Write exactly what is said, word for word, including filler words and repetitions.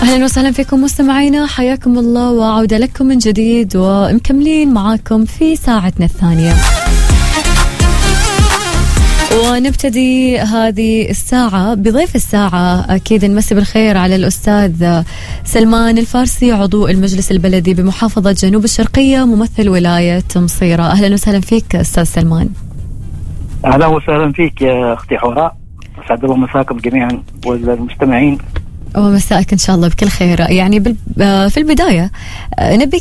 أهلا وسهلا فيكم مستمعينا، حياكم الله وعودة لكم من جديد ومكملين معاكم في ساعتنا الثانية. ونبتدي هذه الساعة بضيف الساعة، أكيد نمسي بالخير على الأستاذ سلمان الفارسي، عضو المجلس البلدي بمحافظة جنوب الشرقية، ممثل ولاية مصيرة. أهلا وسهلا فيك أستاذ سلمان. أهلا وسهلا فيك يا أختي حوراء، أسعد الله مساكم جميعا والمستمعين. ومساءك إن شاء الله بكل خير. يعني في البداية نبي